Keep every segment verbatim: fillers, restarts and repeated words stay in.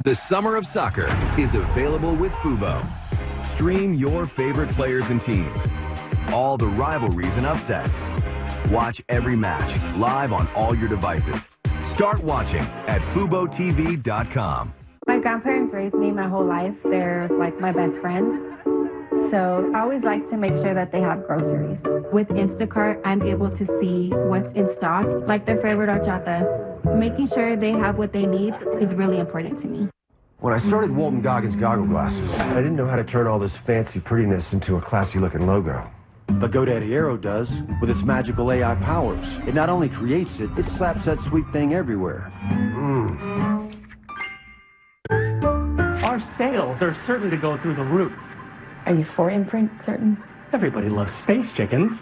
The summer of soccer is available with Fubo. Stream your favorite players and teams, all the rivalries and upsets. Watch every match live on all your devices. Start watching at fubo t v dot com. My grandparents raised me my whole life. They're like my best friends. So I always like to make sure that they have groceries. With Instacart, I'm able to see what's in stock, like their favorite horchata. Making sure they have what they need is really important to me. When I started Walton Goggins Goggle Glasses, I didn't know how to turn all this fancy prettiness into a classy-looking logo. But GoDaddy Aero does, with its magical A I powers. It not only creates it, it slaps that sweet thing everywhere. Mmm. Our sales are certain to go through the roof. Are you for Imprint certain? Everybody loves space chickens.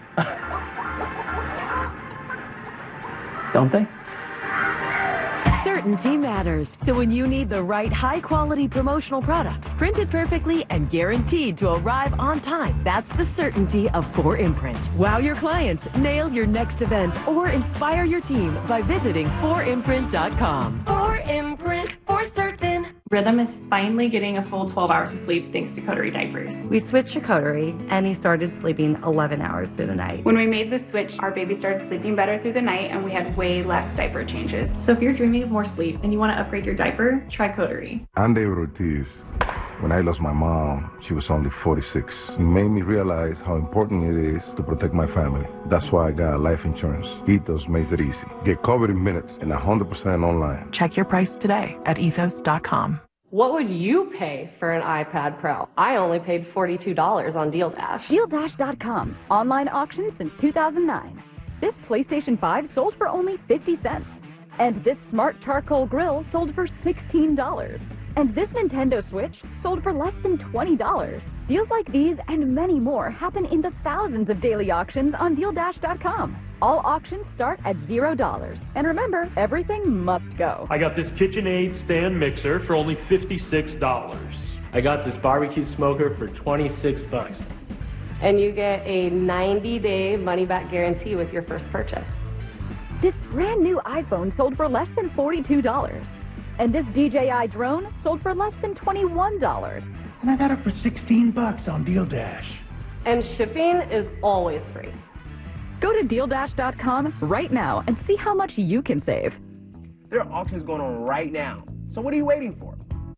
Don't they? Certainty matters. So when you need the right high-quality promotional products, printed perfectly and guaranteed to arrive on time, that's the certainty of four Imprint. Wow your clients, nail your next event, or inspire your team by visiting four imprint dot com. four Imprint, for certain. Rhythm is finally getting a full twelve hours of sleep thanks to Coterie diapers. We switched to Coterie, and he started sleeping eleven hours through the night. When we made the switch, our baby started sleeping better through the night, and we had way less diaper changes. So if you're dreaming of more sleep and you want to upgrade your diaper, try Coterie. I'm David Ortiz. When I lost my mom, she was only forty-six. It made me realize how important it is to protect my family. That's why I got life insurance. Ethos makes it easy. Get covered in minutes and one hundred percent online. Check your price today at ethos dot com. What would you pay for an iPad Pro? I only paid forty-two dollars on Deal Dash. Deal Dash dot com. Online auction since two thousand nine. This PlayStation five sold for only fifty cents. And this smart charcoal grill sold for sixteen dollars. And this Nintendo Switch sold for less than twenty dollars. Deals like these and many more happen in the thousands of daily auctions on Deal Dash dot com. All auctions start at zero dollars. And remember, everything must go. I got this KitchenAid stand mixer for only fifty-six dollars. I got this barbecue smoker for twenty-six bucks. And you get a ninety day money-back guarantee with your first purchase. This brand new iPhone sold for less than forty-two dollars. And this D J I drone sold for less than twenty-one dollars. And I got it for sixteen bucks on Deal Dash. And shipping is always free. Go to Deal Dash dot com right now and see how much you can save. There are auctions going on right now. So what are you waiting for?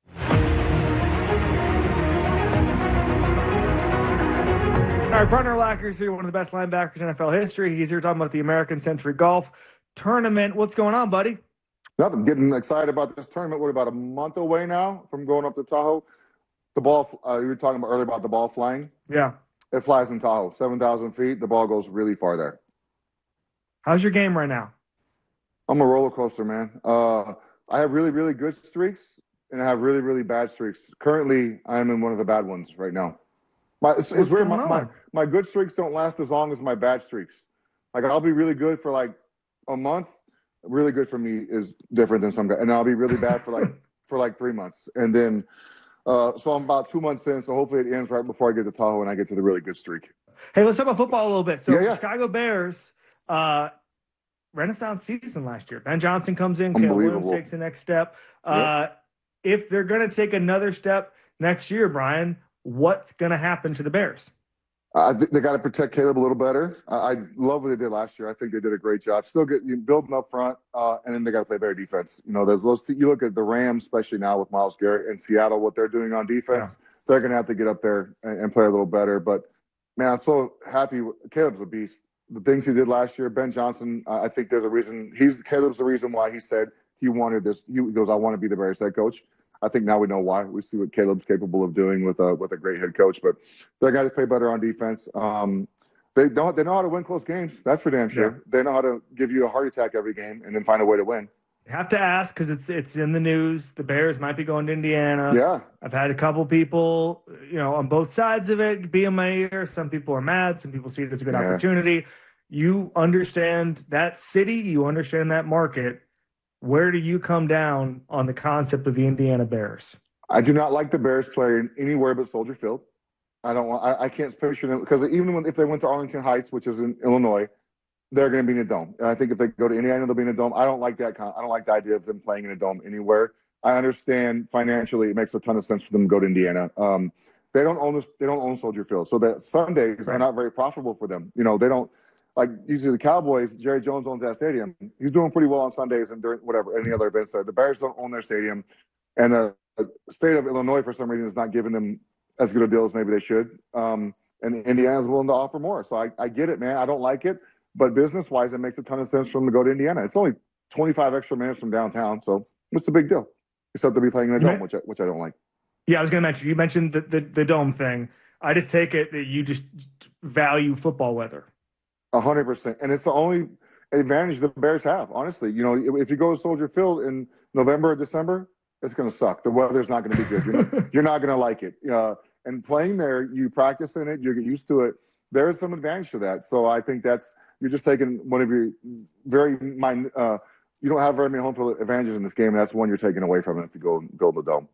All right, Brenner Lacker's here, one of the best linebackers in N F L history. He's here talking about the American Century Golf Tournament. What's going on, buddy? Nothing. Getting excited about this tournament. We're about a month away now from going up to Tahoe. The ball, uh, you were talking about earlier about the ball flying. Yeah. It flies in Tahoe, seven thousand feet. The ball goes really far there. How's your game right now? I'm a roller coaster, man. Uh, I have really, really good streaks, and I have really, really bad streaks. Currently, I am in one of the bad ones right now. My, it's, it's weird. My, my, my good streaks don't last as long as my bad streaks. Like, I'll be really good for, like, a month. Really good for me is different than some guys. And I'll be really bad for, like, for like three months. And then uh, – so I'm about two months in, so hopefully it ends right before I get to Tahoe and I get to the really good streak. Hey, let's talk about football a little bit. So, yeah, yeah. Chicago Bears uh, – Renaissance season last year. Ben Johnson comes in. Caleb Williams takes the next step. Uh, yep. If they're going to take another step next year, Brian, what's going to happen to the Bears? I think they got to protect Caleb a little better. Uh, I love what they did last year. I think they did a great job. Still get you building up front, uh, and then they got to play better defense. You know, there's those. You look at the Rams, especially now with Myles Garrett and Seattle, what they're doing on defense. Yeah. They're going to have to get up there and, and play a little better. But man, I'm so happy. Caleb's a beast. The things he did last year, Ben Johnson, uh, I think there's a reason. He's Caleb's the reason why he said he wanted this. He goes, I want to be the Bears head coach. I think now we know why. We see what Caleb's capable of doing with a with a great head coach. But they got to play better on defense. Um, they don't. They know how to win close games. That's for damn sure. Yeah. They know how to give you a heart attack every game and then find a way to win. You have to ask because it's it's in the news. The Bears might be going to Indiana. Yeah, I've had a couple people, you know, on both sides of it be a mayor. Some people are mad. Some people see it as a good yeah. opportunity. You understand that city, you understand that market. Where do you come down on the concept of the Indiana Bears? I do not like the Bears playing anywhere but Soldier Field. I don't want. I, I can't picture them because even when, if they went to Arlington Heights, which is in Illinois, they're going to be in a dome. And I think if they go to Indiana, they'll be in a dome. I don't like that. Con- I don't like the idea of them playing in a dome anywhere. I understand financially it makes a ton of sense for them to go to Indiana. Um, they don't own this, they don't own Soldier Field, so that Sundays are not very profitable for them. You know, they don't like usually the Cowboys. Jerry Jones owns that stadium. He's doing pretty well on Sundays and during whatever any other events there. The Bears don't own their stadium, and the, the state of Illinois for some reason is not giving them as good a deal as maybe they should. Um, and Indiana's willing to offer more, so I, I get it, man. I don't like it, but business wise, it makes a ton of sense for them to go to Indiana. It's only twenty-five extra minutes from downtown, so what's the big deal? Except to be playing in a dome, which I, which I don't like. Yeah, I was going to mention, you mentioned the, the, the dome thing. I just take it that you just value football weather. A hundred percent. And it's the only advantage the Bears have, honestly. You know, if you go to Soldier Field in November or December, it's going to suck. The weather's not going to be good. You're not, you're not going to like it. Uh, and playing there, you practice in it, you get used to it. There is some advantage to that. So I think that's, you're just taking one of your very, mind, uh, you don't have very many home field advantages in this game, and that's one you're taking away from it if you go, go to the dome.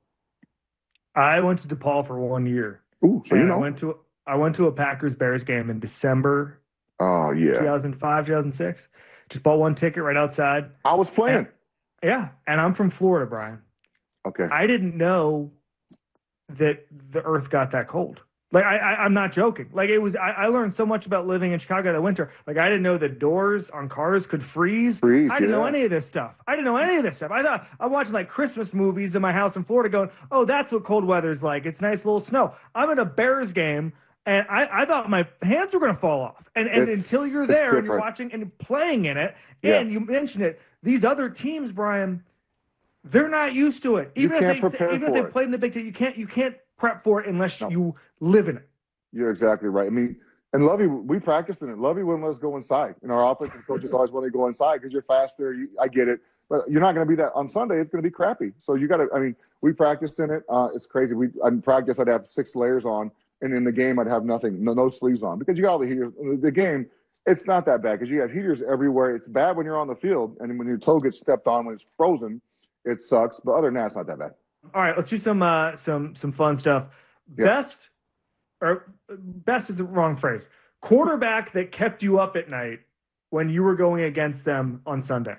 I went to DePaul for one year. Ooh, so you know. I went to I went to a Packers Bears game in December. Oh yeah, two thousand five, two thousand six. Just bought one ticket right outside. I was playing. And, yeah, and I'm from Florida, Brian. Okay. I didn't know that the Earth got that cold. Like I, I I'm not joking. Like it was. I, I learned so much about living in Chicago that winter. Like I didn't know that doors on cars could freeze. Freeze. I didn't yeah. know any of this stuff. I didn't know any of this stuff. I thought I'm watching like Christmas movies in my house in Florida, going, "Oh, that's what cold weather's like. It's nice little snow." I'm at a Bears game, and I, I thought my hands were going to fall off. And and It's- until you're it's there and you're different. watching and playing in it, Yeah. and you mentioned it, these other teams, Brian, they're not used to it. You Even can't if they prepare even if for they it. played in the Big Ten, you can't you can't prep for it unless you live in it. You're exactly right. I mean, and Lovey, we practiced in it. Lovey wouldn't let us go inside. And our offensive coaches always want to go inside because you're faster. You, I get it. But you're not going to be that on Sunday. It's going to be crappy. So you got to, I mean, we practiced in it. Uh, it's crazy. We, in practice, I'd have six layers on. And in the game, I'd have nothing, no, no sleeves on because you got all the heaters. The game, it's not that bad because you have heaters everywhere. It's bad when you're on the field. And when your toe gets stepped on when it's frozen, it sucks. But other than that, it's not that bad. All right, let's do some uh, some some fun stuff. Yeah. Best or best is the wrong phrase. Quarterback that kept you up at night when you were going against them on Sunday.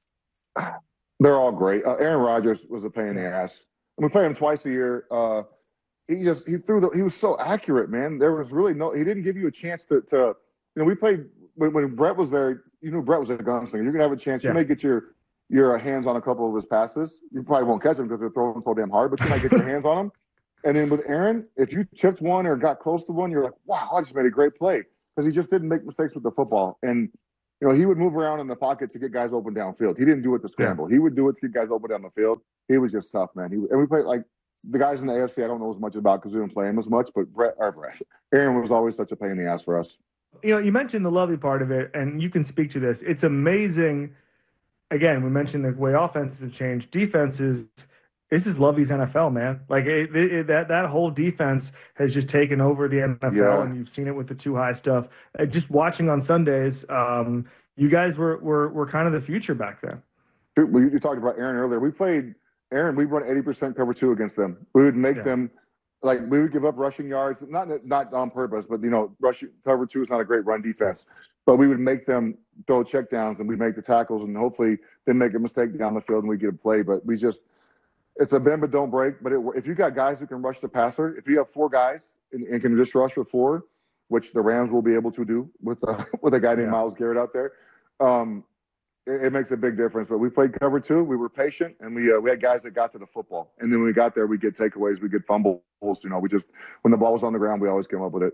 They're all great. Uh, Aaron Rodgers was a pain in the ass. And we play him twice a year. Uh, he just he threw the he was so accurate, man. There was really no he didn't give you a chance to to you know we played when, when Brett was there. You knew Brett was a gunslinger. You're gonna have a chance. Yeah. You may get your your hands on a couple of his passes. You probably won't catch them because they're throwing so damn hard, but you might get your hands on them. And then with Aaron, if you chipped one or got close to one, you're like, wow, I just made a great play because he just didn't make mistakes with the football. And you know he would move around in the pocket to get guys open downfield. He didn't do it to scramble. He would do it to get guys open down the field. He was just tough, man. He and we played like the guys in the A F C. I don't know as much about because we didn't play him as much, but Brett, or Brett, Aaron was always such a pain in the ass for us. You know, you mentioned the Lovey part of it, and you can speak to this. It's amazing. Again, we mentioned the way offenses have changed. Defenses, this is Lovey's N F L, man. Like it, it, it- that that whole defense has just taken over the N F L, Yeah. and you've seen it with the two high stuff. Uh, just watching on Sundays, um, you guys were, were were kind of the future back then. Dude, we, you talked about Aaron earlier. We played Aaron. We run eighty percent cover two against them. We would make Yeah. them like we would give up rushing yards, not not on purpose, but you know, rush cover two is not a great run defense. But we would make them throw checkdowns, and we'd make the tackles, and hopefully they make a mistake down the field, and we get a play. But we just it's a bend but don't break. But it, if you got guys who can rush the passer, if you have four guys and, and can just rush with four, which the Rams will be able to do with uh, with a guy named Yeah. Myles Garrett out there. Um, it, it makes a big difference. But we played cover two. We were patient, and we uh, we had guys that got to the football. And then when we got there, we get takeaways, we get fumbles. You know, we just when the ball was on the ground, we always came up with it.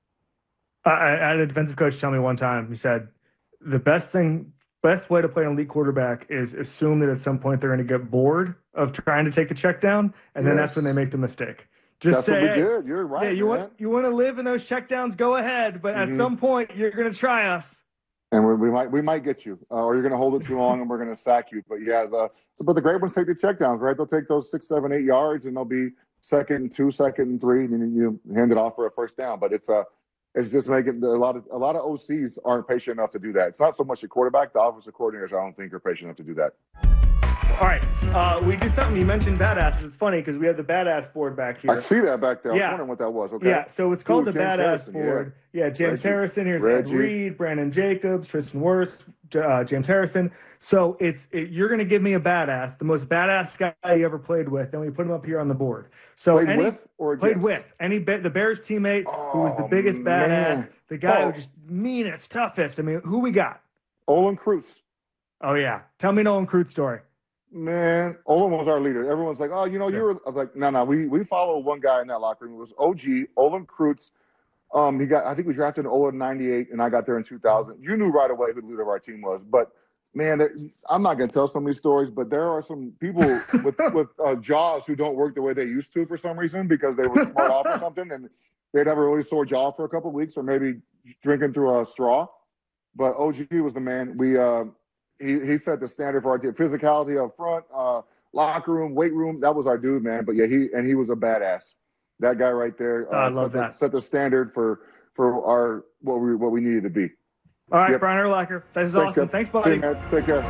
I, I had a defensive coach tell me one time. He said the best thing, best way to play an elite quarterback is assume that at some point they're going to get bored of trying to take the check down, and then Yes. that's when they make the mistake. Just That's say, what we hey, did. You're right, yeah, you man. want you want to live in those checkdowns, go ahead, but Mhm. at some point you're going to try us. And we, we might we might get you, uh, or you're going to hold it too long, and we're going to sack you. But yeah, the but the great ones take the checkdowns, right? They'll take those six, seven, eight yards, and they'll be second and two, second and three, and then you hand it off for a first down. But it's uh, it's just making a lot of a lot of O Cs aren't patient enough to do that. It's not so much the quarterback; the offensive coordinators, I don't think, are patient enough to do that. All right, uh, we did something. You mentioned badass. It's funny because we have the badass board back here. I see that back there. I was Yeah. wondering what that was. Okay. Yeah, so it's called Ooh, the James Badass Harrison, Board. Yeah, James Reggie. Harrison. Here's Reggie. Ed Reed, Brandon Jacobs, Tristan Wirfs, uh, James Harrison. So it's it, you're going to give me a badass, the most badass guy you ever played with, and we put him up here on the board. So played any, with or played against? with any the Bears teammate oh, who was the biggest man. badass, the guy oh. who was just meanest, toughest. I mean, who we got? Olin Kreutz. Oh yeah, tell me an Olin Kreutz story. Man, Olin was our leader. Everyone's like, oh, you know, you were. I was like, no, no, we we follow one guy in that locker room. It was O G Olin Kreutz. Um, he got. I think we drafted in Olin ninety-eight, and I got there in two thousand. You knew right away who the leader of our team was, but. Man, there, I'm not going to tell some of these stories, but there are some people with, with uh, jaws who don't work the way they used to for some reason because they were smart off or something, and they'd have a really sore jaw for a couple of weeks or maybe drinking through a straw. But O G was the man. We uh, he, he set the standard for our team. Physicality up front, uh, locker room, weight room, that was our dude, man. But, yeah, he and he was a badass. That guy right there uh, I love set, that. The, set the standard for, for our what we what we needed to be. All right, yep. Brian Urlacher. That is Thanks, awesome. Kev. Thanks, buddy. See you, man. Take care.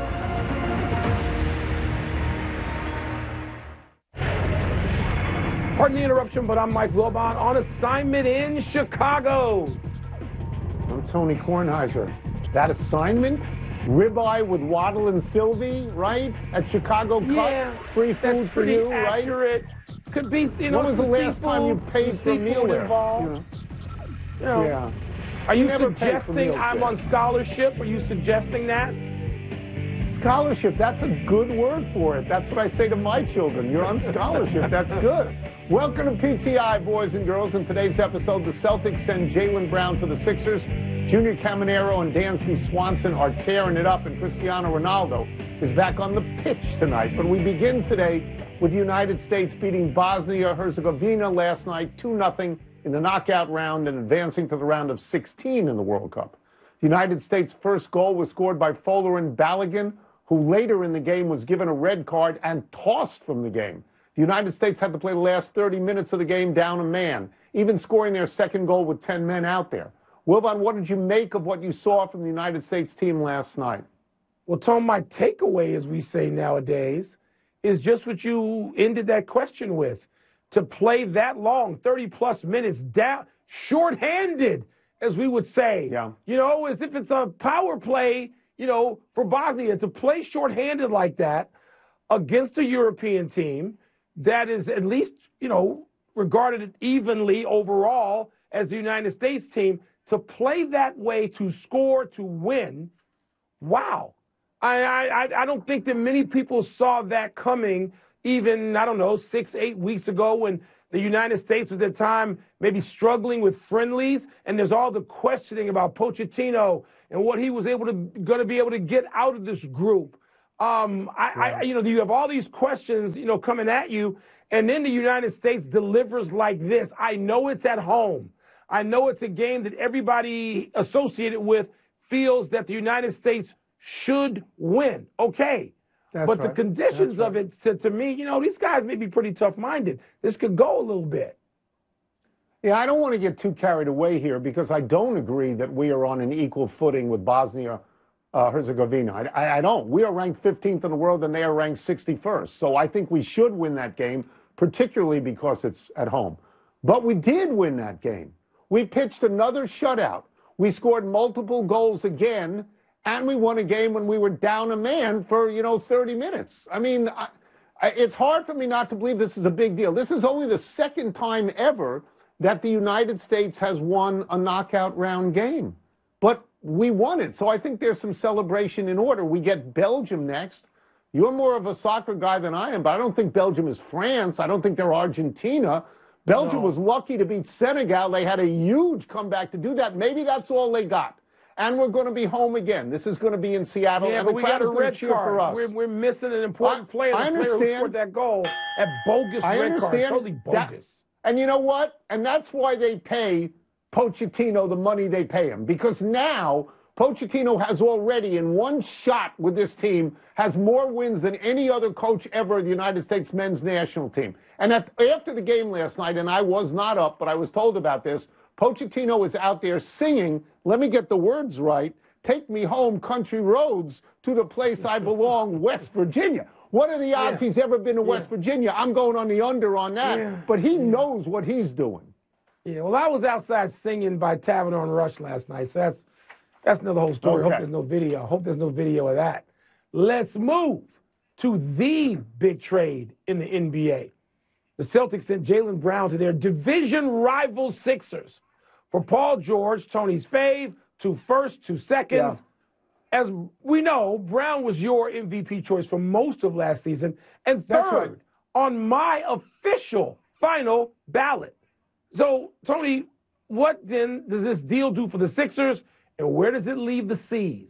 Pardon the interruption, but I'm Mike Wilbon on assignment in Chicago. I'm Tony Kornheiser. That assignment? Ribeye with Waddle and Sylvie, right? At Chicago Cut? Yeah, free food for you, accurate. right? Could be, you know, when was the last seafood, time you paid for a meal there? Involved. You know, yeah. Are you Never paid for suggesting meals I'm there. on scholarship? Are you suggesting that? Scholarship, that's a good word for it. That's what I say to my children. You're on scholarship. That's good. Welcome to P T I, boys and girls. In today's episode, the Celtics send Jaylen Brown to the Sixers. Junior Caminero and Dansby Swanson are tearing it up, and Cristiano Ronaldo is back on the pitch tonight. But we begin today with the United States beating Bosnia-Herzegovina last night two nothing in the knockout round and advancing to the round of sixteen in the World Cup. The United States' first goal was scored by Folarin Balogun, who later in the game was given a red card and tossed from the game. The United States had to play the last thirty minutes of the game down a man, even scoring their second goal with ten men out there. Wilbon, what did you make of what you saw from the United States team last night? Well, Tom, my takeaway, as we say nowadays, is just what you ended that question with. To play that long, thirty-plus minutes down, shorthanded, as we would say. Yeah. You know, as if it's a power play, you know, for Bosnia. To play shorthanded like that against a European team that is at least, you know, regarded evenly overall as the United States team, to play that way, to score, to win, wow. I, I, I don't think that many people saw that coming even, I don't know, six, eight weeks ago when the United States was at the time maybe struggling with friendlies, and there's all the questioning about Pochettino and what he was able to going to be able to get out of this group. Um, I, yeah. I, you know, you have all these questions, you know, coming at you, and then the United States delivers like this. I know it's at home. I know it's a game that everybody associated with feels that the United States should win. Okay. That's but right. the conditions That's of it, to, to me, you know, these guys may be pretty tough-minded. This could go a little bit. Yeah, I don't want to get too carried away here because I don't agree that we are on an equal footing with Bosnia-Herzegovina. Uh, I, I don't. We are ranked fifteenth in the world and they are ranked sixty-first. So I think we should win that game, particularly because it's at home. But we did win that game. We pitched another shutout. We scored multiple goals again. And we won a game when we were down a man for, you know, thirty minutes. I mean, I, I, it's hard for me not to believe this is a big deal. This is only the second time ever that the United States has won a knockout round game. But we won it. So I think there's some celebration in order. We get Belgium next. You're more of a soccer guy than I am, but I don't think Belgium is France. I don't think they're Argentina. Belgium No. was lucky to beat Senegal. They had a huge comeback to do that. Maybe that's all they got. And we're going to be home again. This is going to be in Seattle. Yeah, and but the we crowd got a is going red to cheer card. for us. We're, we're missing an important I, player. The I player who understand. scored that goal, that bogus I red understand. card. Totally That, bogus. and you know what? And that's why they pay Pochettino the money they pay him. Because now Pochettino has already, in one shot with this team, has more wins than any other coach ever in the United States men's national team. And at, after the game last night, and I was not up, but I was told about this, Pochettino is out there singing, let me get the words right, take me home country roads to the place I belong, West Virginia. What are the odds Yeah. he's ever been to Yeah. West Virginia? I'm going on the under on that. Yeah. But he knows what he's doing. Yeah, well, I was outside singing by Tavern on Rush last night, so that's that's another whole story. I Okay. hope there's no video. I hope there's no video of that. let's move to the big trade in the N B A. The Celtics sent Jaylen Brown to their division rival Sixers for Paul George, Tony's fave, two firsts, two seconds. Yeah. As we know, Brown was your M V P choice for most of last season and third right. on my official final ballot. So, Tony, what then does this deal do for the Sixers, and where does it leave the C's?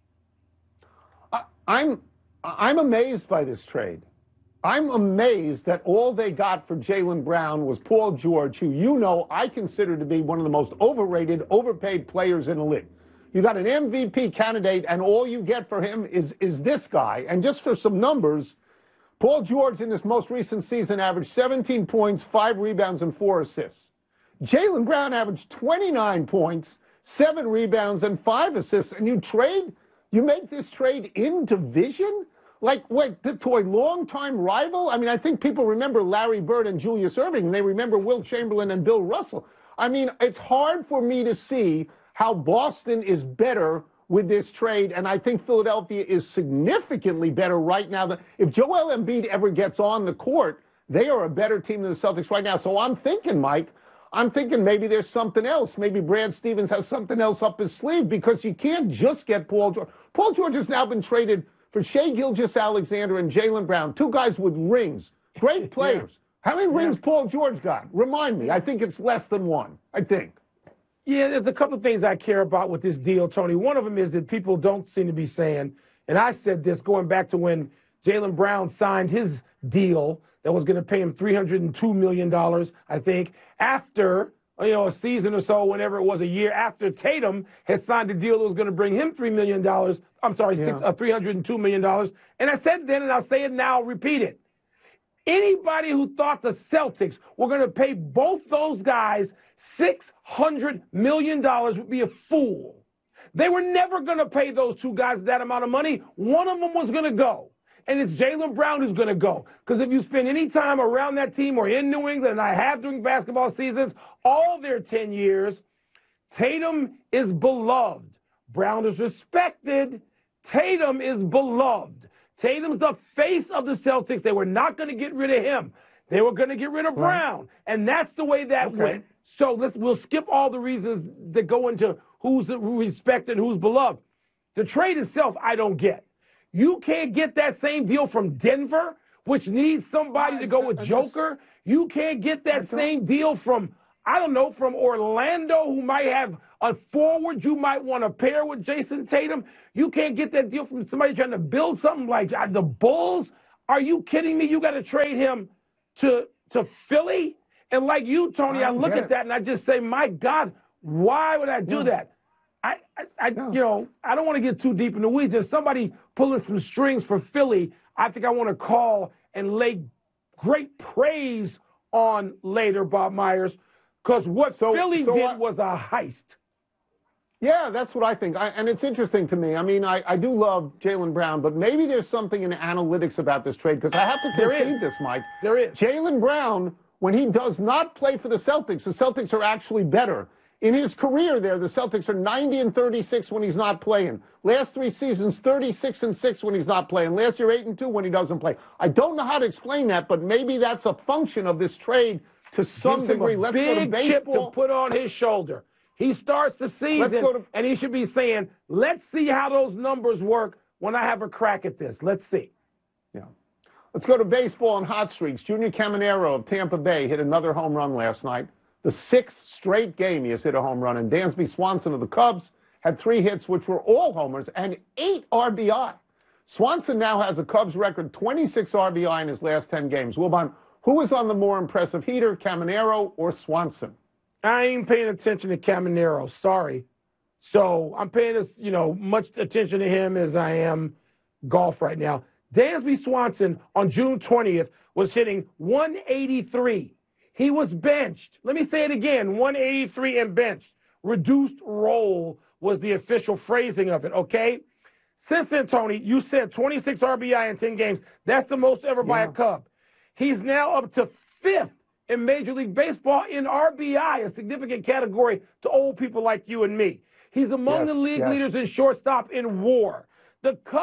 I, I'm I'm amazed by this trade. I'm amazed that all they got for Jaylen Brown was Paul George, who you know I consider to be one of the most overrated, overpaid players in the league. You got an M V P candidate, and all you get for him is, is this guy. And just for some numbers, Paul George in this most recent season averaged seventeen points, five rebounds, and four assists. Jaylen Brown averaged twenty-nine points, seven rebounds, and five assists. And you trade, you make this trade in division? Like, what, to a longtime rival? I mean, I think people remember Larry Bird and Julius Erving, and they remember Wilt Chamberlain and Bill Russell. I mean, it's hard for me to see how Boston is better with this trade, and I think Philadelphia is significantly better right now. If Joel Embiid ever gets on the court, they are a better team than the Celtics right now. So I'm thinking, Mike, I'm thinking maybe there's something else. Maybe Brad Stevens has something else up his sleeve, because you can't just get Paul George. Paul George has now been traded for Shai Gilgeous-Alexander and Jaylen Brown, two guys with rings, great players. Yeah. How many rings yeah. Paul George got? Remind me. I think it's less than one, I think. Yeah, there's a couple of things I care about with this deal, Tony. One of them is that people don't seem to be saying, and I said this going back to when Jaylen Brown signed his deal that was going to pay him three hundred two million dollars, I think, after, you know, a season or so, whenever it was, a year after Tatum had signed a deal that was going to bring him three million dollars. I'm sorry, yeah. six, uh, three hundred two million dollars. And I said then, and I'll say it now, I'll repeat it. Anybody who thought the Celtics were going to pay both those guys six hundred million dollars would be a fool. They were never going to pay those two guys that amount of money. One of them was going to go, and it's Jaylen Brown who's going to go. Because if you spend any time around that team or in New England, and I have during basketball seasons, all their ten years, Tatum is beloved. Brown is respected. Tatum is beloved. Tatum's the face of the Celtics. They were not going to get rid of him. They were going to get rid of Brown. Right. And that's the way that okay. went. So let's we'll skip all the reasons that go into who's respected, who's beloved. The trade itself, I don't get. You can't get that same deal from Denver, which needs somebody to go with Joker. You can't get that same deal from, I don't know, from Orlando, who might have a forward you might want to pair with Jason Tatum. You can't get that deal from somebody trying to build something like the Bulls. Are you kidding me? You got to trade him to, to Philly? And like you, Tony, I, I look at that and I just say, my God, why would I do no. that? I, I, I no. you know, I don't want to get too deep in the weeds. There's somebody pulling some strings for Philly. I think I want to call and lay great praise on later, Bob Myers, because what so, Philly so did I, was a heist. Yeah, that's what I think. I, and it's interesting to me. I mean, I, I do love Jaylen Brown, but maybe there's something in the analytics about this trade, because I have to concede this, Mike. There is. Jaylen Brown, when he does not play for the Celtics, the Celtics are actually better. In his career there, the Celtics are ninety and thirty-six when he's not playing. Last three seasons, thirty-six and six when he's not playing. Last year, eight and two when he doesn't play. I don't know how to explain that, but maybe that's a function of this trade to some Gives degree. Him a Let's big go to baseball. Chip to put on his shoulder. He starts the season, to, and he should be saying, let's see how those numbers work when I have a crack at this. Let's see. Yeah. Let's go to baseball and hot streaks. Junior Caminero of Tampa Bay hit another home run last night. The sixth straight game he has hit a home run. And Dansby Swanson of the Cubs had three hits, which were all homers, and eight R B I. Swanson now has a Cubs record twenty-six R B I in his last ten games. Wilbon, who is on the more impressive heater, Caminero or Swanson? I ain't paying attention to Caminero. Sorry. So I'm paying this, you know, much attention to him as I am golf right now. Dansby Swanson on June twentieth was hitting one eighty-three. He was benched. Let me say it again, one eighty-three and benched. Reduced role was the official phrasing of it, okay? Since then, Tony, you said twenty-six R B I in ten games. That's the most ever by yeah. a Cub. He's now up to fifth in Major League Baseball in R B I, a significant category to old people like you and me. He's among yes, the league yes. leaders in shortstop in WAR. The Cubs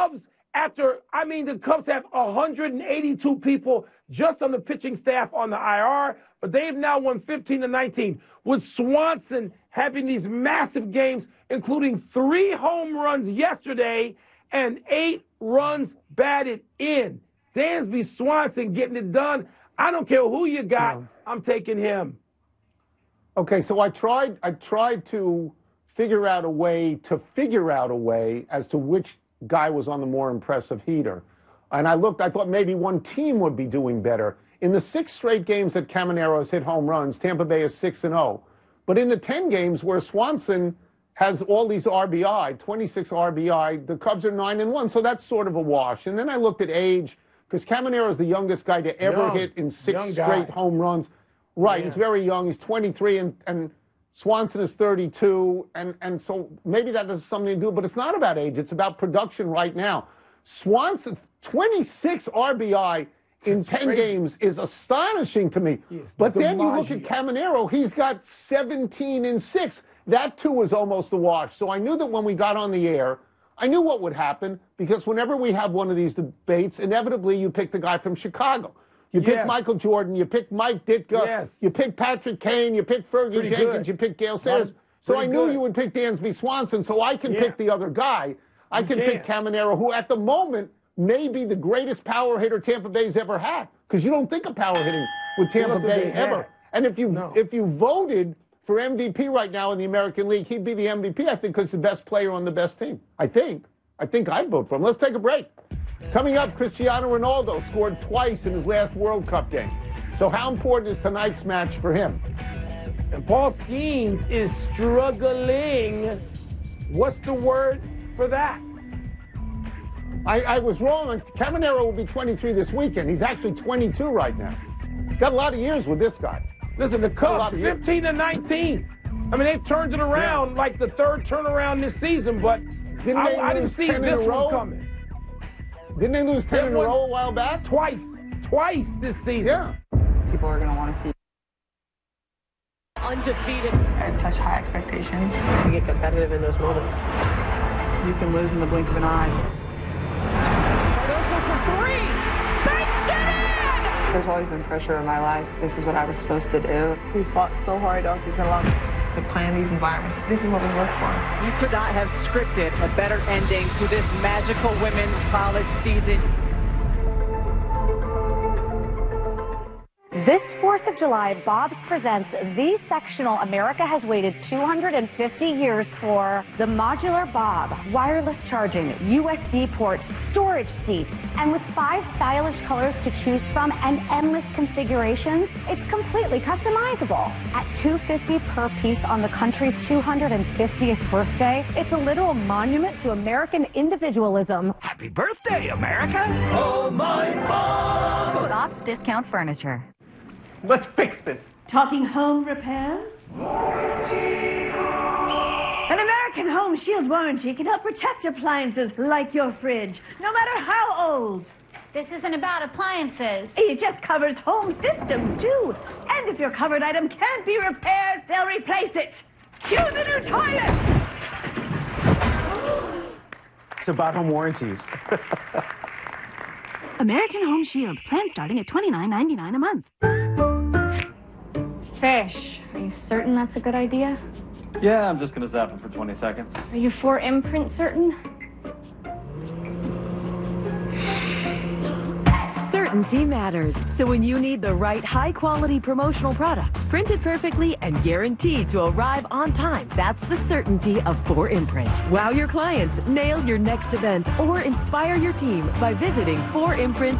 after, I mean, the Cubs have one hundred eighty-two people just on the pitching staff on the I R, but they've now won fifteen to nineteen, with Swanson having these massive games, including three home runs yesterday and eight runs batted in. Dansby Swanson getting it done. I don't care who you got. Yeah. I'm taking him. Okay, so I tried I tried to figure out a way to figure out a way as to which guy was on the more impressive heater. And I looked, I thought maybe one team would be doing better. In the six straight games that Caminero has hit home runs, Tampa Bay is six and oh. But in the ten games where Swanson has all these R B I, twenty-six R B I, the Cubs are nine and one, so that's sort of a wash. And then I looked at age, because Caminero is the youngest guy to ever young, hit in six straight home runs. Right, yeah. He's very young. He's twenty-three, and, and Swanson is thirty-two, and, and so maybe that has something to do, but it's not about age. It's about production right now. Swanson, twenty-six R B I in That's ten crazy. Games is astonishing to me. Yes, but then you look at Caminero, he's got seventeen and six. That, too, was almost a wash. So I knew that when we got on the air, I knew what would happen, because whenever we have one of these debates, inevitably you pick the guy from Chicago. You pick yes. Michael Jordan, you pick Mike Ditka, yes. you pick Patrick Kane, you pick Fergie Pretty Jenkins, good. You pick Gale Sayers. So I knew good. You would pick Dansby Swanson, so I can yeah. pick the other guy. I you can, can pick Caminero, who at the moment may be the greatest power hitter Tampa Bay's ever had, because you don't think of power hitting with Tampa Bay ever. And if you no. if you voted for M V P right now in the American League, he'd be the M V P, I think, because he's the best player on the best team. I think. I think I'd vote for him. Let's take a break. Coming up, Cristiano Ronaldo scored twice in his last World Cup game. So how important is tonight's match for him? And Paul Skeens is struggling. What's the word for that? I, I was wrong. Caminero will be twenty-three this weekend. He's actually twenty-two right now. Got a lot of years with this guy. Listen, the Cubs, fifteen to nineteen. I mean, they've turned it around, yeah. like the third turnaround this season, but didn't I, I didn't see this one coming. Didn't they lose ten in a row a while back? Twice. Twice this season. Yeah. People are going to want to see. Undefeated. I have such high expectations. You get competitive in those moments. You can lose in the blink of an eye. Cardoso for three. Banks it in! There's always been pressure in my life. This is what I was supposed to do. We fought so hard all season long to play in these environments. This is what we work for. You could not have scripted a better ending to this magical women's college season. This fourth of July, Bob's presents the sectional America has waited two hundred fifty years for. The Modular Bob, wireless charging, U S B ports, storage seats, and with five stylish colors to choose from and endless configurations, it's completely customizable. At two hundred fifty dollars per piece on the country's two hundred fiftieth birthday, it's a literal monument to American individualism. Happy birthday, America! Oh, my Bob! Bob's Discount Furniture. Let's fix this. Talking home repairs? An American Home Shield warranty can help protect appliances like your fridge, no matter how old. This isn't about appliances. It just covers home systems, too. And if your covered item can't be repaired, they'll replace it. Cue the new toilet! It's about home warranties. American Home Shield. Plan starting at twenty-nine ninety-nine a month. Fish. Are you certain that's a good idea? Yeah, I'm just gonna zap it for twenty seconds. Are you for imprint certain? Certainty matters. So when you need the right high-quality promotional products, printed perfectly and guaranteed to arrive on time, that's the certainty of four imprint. Wow your clients, nail your next event, or inspire your team by visiting four imprint